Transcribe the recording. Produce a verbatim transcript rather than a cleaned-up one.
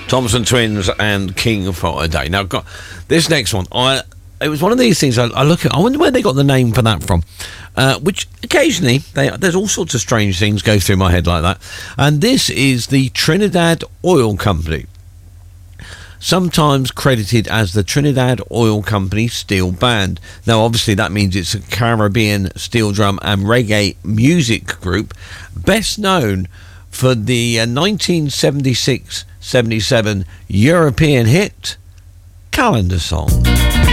Thompson Twins and King for a Day. Now, got this next one. I it was one of these things. I, I look at. I wonder where they got the name for that from. Uh, which occasionally they, there's all sorts of strange things go through my head like that. And this is the Trinidad Oil Company, sometimes credited as the Trinidad Oil Company Steel Band. Now, obviously, that means it's a Caribbean steel drum and reggae music group, best known for the uh, nineteen seventy-six seventy-seven European hit Calendar Song.